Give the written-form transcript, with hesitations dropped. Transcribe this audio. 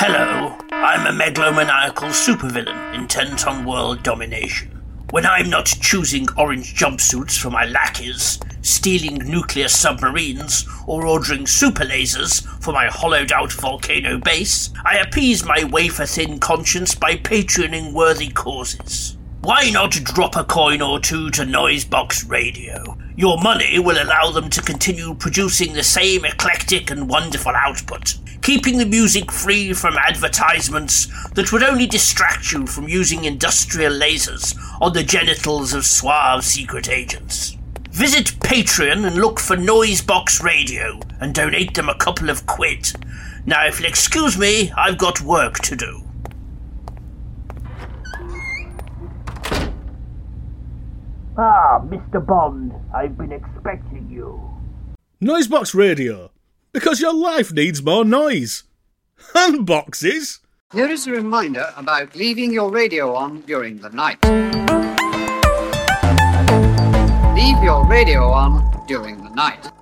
Hello, I'm a megalomaniacal supervillain intent on world domination. When I'm not choosing orange jumpsuits for my lackeys, stealing nuclear submarines, or ordering super lasers for my hollowed-out volcano base, I appease my wafer-thin conscience by patreoning worthy causes. Why not drop a coin or two to Noisebox Radio? Your money will allow them to continue producing the same eclectic and wonderful output, keeping the music free from advertisements that would only distract you from using industrial lasers on the genitals of suave secret agents. Visit Patreon and look for Noisebox Radio and donate them a couple of quid. Now, if you'll excuse me, I've got work to do. Ah, Mr. Bond, I've been expecting you. Noisebox Radio, because your life needs more noise. And boxes. Here is a reminder about leaving your radio on during the night. Leave your radio on during the night.